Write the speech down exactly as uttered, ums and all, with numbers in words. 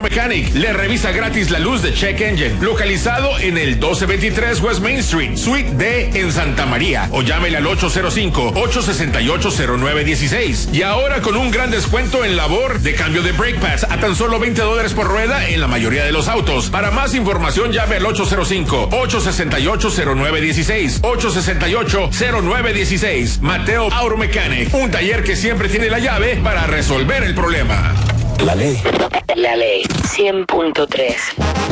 Mechanic le revisa gratis la luz de Check Engine, localizado en el doce veintitrés West Main Street, Suite D en Santa María, o llámele al ocho cero cinco, ocho seis ocho, cero nueve uno seis. Y ahora con un gran descuento en labor de cambio de brake pads a tan solo veinte dólares por rueda en la mayoría de los autos. Para más información llame al ocho cero cinco, ocho seis ocho, cero nueve uno seis, ocho seis ocho, cero nueve uno seis. Mateo Auto Mechanic, un taller que siempre tiene la llave para resolver el problema. La ley. La ley cien punto tres.